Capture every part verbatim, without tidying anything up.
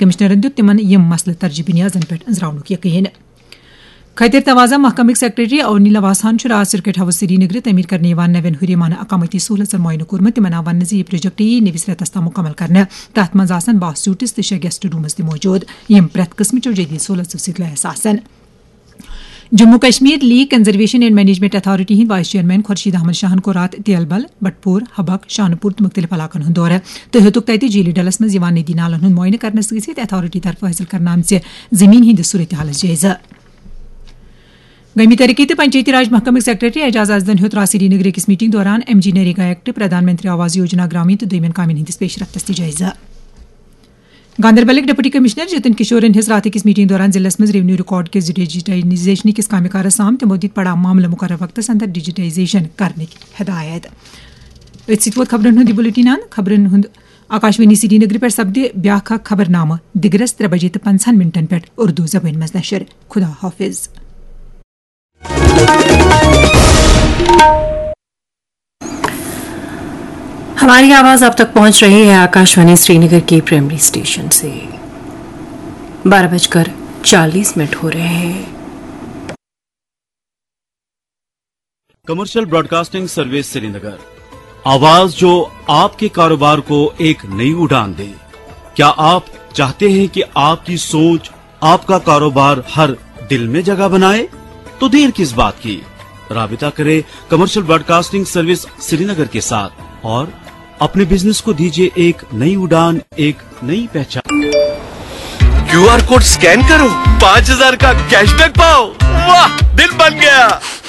कमिश्नरन दित तिमन यम मसले तरजीबी नियाजन पे अंजरावनुक यकीन। खैतर तवाजा महकमक सेक्रेटरी अवनी लवासान आज सर्किट हाउस श्रीनगर तमीर करने नवन हुरिमान अकामती सहूलत मुआयन कोर्मत तिमन वन यह प्रोजेक्ट यी नविस रेतस तम मुकम्मल करने तथ मज आसन बाह सूट्स तो शे गेस्ट रूमस ति मौजूद यम प्रेथ किस्मचो जदीद सहूलत सत लैस आसन। Jammu Kashmir league conservation and management authority Hind vice chairman Khurshid Ahmad Shahn को रात तेलबल बटपुर हबक शाहनपुर तो मुख्तलिफ इलाकन हूं दौर तो हेतुक तत झीली डलस मज नदी नालन हूं मुआयन करने सत अथॉरिटी तरफ हासिल करना जमीन हिंद सूरत हाल जायजा। गमी तरक्की तो पंचायती राज महकमक सेक्रेटरी एजाज अजदन हेत रात श्रीनगर अकिस मीटिंग दौरान एम जी नरेगा एक्ट प्रधानमंत्री आवास योजना ग्रामीण तो दोयमन कामन हंदिस पेशरफ्तस जायजा। Ganderbal deputy commissioner Jatin किशोरन his रात अकिस मीटिंग दौरान जिलस मज रेवन्यू रिकॉर्ड के डिजिटाइजेशन किस काम कार साम तमो दित पड़ा मामला मुकर्रर वक्तस अंदर डिजिटाइजेशन करने की हिदायत। अत खबरन हुंद बुलेटिन खबरन हुंद आकाशवाणी श्रीनगर पे सपदे ब्याख खबरनामा दिगरस त्रे बजे तो पंचान मिनटन पे उर्दू जबान मज नशर। खुदा हाफिज। हमारी आवाज अब तक पहुंच रही है आकाशवाणी श्रीनगर के प्राइमरी स्टेशन से। बारह बजकर चालीस मिनट हो रहे हैं। कमर्शियल ब्रॉडकास्टिंग सर्विस श्रीनगर, आवाज जो आपके कारोबार को एक नई उड़ान दे। क्या आप चाहते हैं कि आपकी सोच आपका कारोबार हर दिल में जगह बनाए? तो देर किस बात की, राबिता करें कमर्शियल ब्रॉडकास्टिंग सर्विस श्रीनगर के साथ और अपने बिजनेस को दीजिए एक नई उड़ान, एक नई पहचान। क्यू आर कोड स्कैन करो, पाँच हजार का कैशबैक पाओ। वाह, दिल बन गया।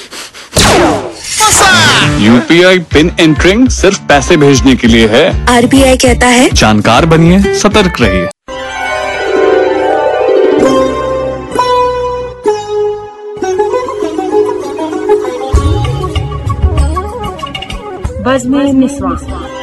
यूपीआई पिन एंटरिंग सिर्फ पैसे भेजने के लिए है। आरबीआई कहता है जानकार बनिए, सतर्क रहिए। बज़्म-ए निस्वां।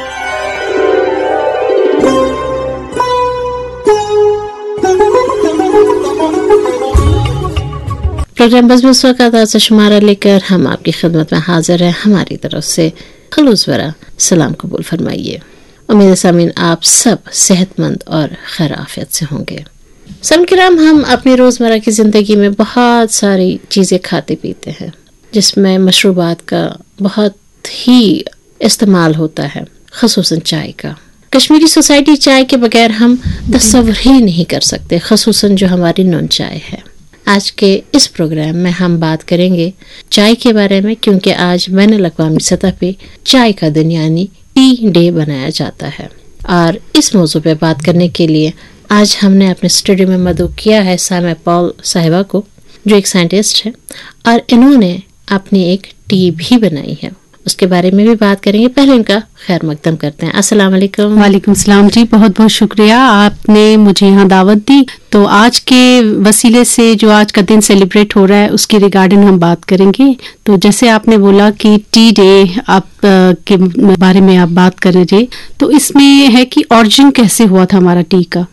प्रोग्राम बज़्म-ए निस्वां का ताज़ा शुमारा लेकर हम आपकी खिदमत में हाजिर हैं। हमारी तरफ से खलूस भरा सलाम कबूल फरमाइए। उम्मीद है सामीन आप सब सेहतमंद और खैर आफियत से होंगे। सामीन किराम, हम अपनी रोज़मर्रा की ज़िंदगी में बहुत सारी चीज़ें खाते पीते हैं जिसमें मशरूबात का बहुत ही इस्तेमाल होता है, ख़ुसूसन चाय का। कश्मीरी सोसाइटी चाय के बगैर हम तस्वर ही नहीं कर सकते, ख़ुसूसन जो हमारी नून चाय है। आज के इस प्रोग्राम में हम बात करेंगे चाय के बारे में, क्योंकि आज बैनुल अक़वामी सतह पे चाय का दिन यानी टी डे बनाया जाता है। और इस मौजू पे बात करने के लिए आज हमने अपने स्टूडियो में मदऊ किया है सामा पॉल साहिबा को, जो एक साइंटिस्ट है और इन्होंने अपनी एक टी भी बनाई है। उसके बारे में भी बात करेंगे। पहले इनका खैर मकदम करते हैं। अस्सलाम वालेकुम। वालेकुम सलाम जी, बहुत बहुत शुक्रिया आपने मुझे यहाँ दावत दी। तो आज के वसीले से जो आज का दिन सेलिब्रेट हो रहा है उसके रिगार्डिंग हम बात करेंगे। तो जैसे आपने बोला कि टी डे आप के बारे में आप बात कर रहे, तो इसमें है कि ऑरिजिन कैसे हुआ था हमारा टी का।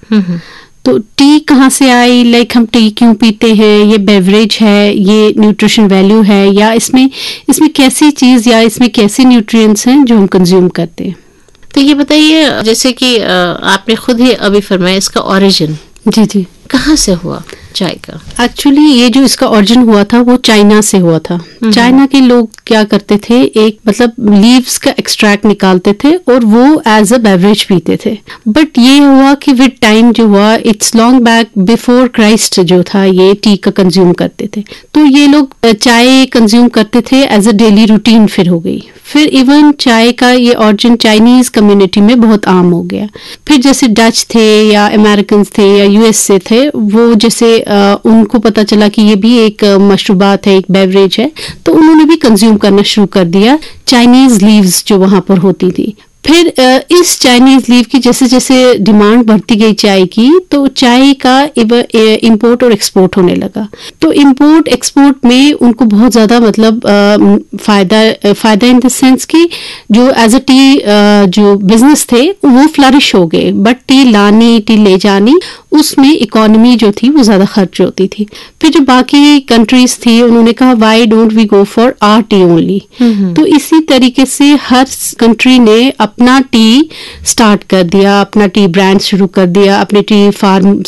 तो टी कहाँ से आई, लाइक हम टी क्यों पीते हैं, ये बेवरेज है, ये न्यूट्रिशन वैल्यू है, या इसमें इसमें कैसी चीज़ या इसमें कैसे न्यूट्रिएंट्स हैं जो हम कंज्यूम करते हैं। तो ये बताइए, जैसे कि आपने खुद ही अभी फरमाया इसका ओरिजिन जी जी कहाँ से हुआ चाय का? एक्चुअली ये जो इसका ओरिजिन हुआ था वो चाइना से हुआ था। चाइना के लोग क्या करते थे, एक मतलब लीव्स का एक्सट्रैक्ट निकालते थे और वो एज अ बेवरेज पीते थे। बट ये हुआ कि विद टाइम जो हुआ, it's long back before Christ जो था, ये टी का कंज्यूम करते थे। तो ये लोग चाय कंज्यूम करते थे एज अ डेली रूटीन फिर हो गई। फिर इवन चाय का ये ओरिजिन चाइनीज कम्युनिटी में बहुत आम हो गया। फिर जैसे डच थे या अमेरिकन थे या यूएस से थे, वो जैसे आ, उनको पता चला कि ये भी एक मशरूबात है, एक बेवरेज है, तो उन्होंने भी कंज्यूम करना शुरू कर दिया चाइनीज लीव्स जो वहां पर होती थी। फिर इस चाइनीज लीव की जैसे जैसे डिमांड बढ़ती गई चाय की, तो चाय का इंपोर्ट और एक्सपोर्ट होने लगा। तो इंपोर्ट एक्सपोर्ट में उनको बहुत ज़्यादा मतलब फ़ायदा फ़ायदा इन द सेंस कि जो एज अ टी जो बिजनेस थे वो फ्लरिश हो गए। बट टी लानी, टी ले जानी, उसमें इकोनॉमी जो थी वो ज़्यादा खर्च होती थी। फिर जो बाकी कंट्रीज थी उन्होंने कहा why don't we go for R T only. तो इसी तरीके से हर कंट्री ने अपना टी स्टार्ट कर दिया, अपना टी ब्रांड शुरू कर दिया, अपने टी फार्म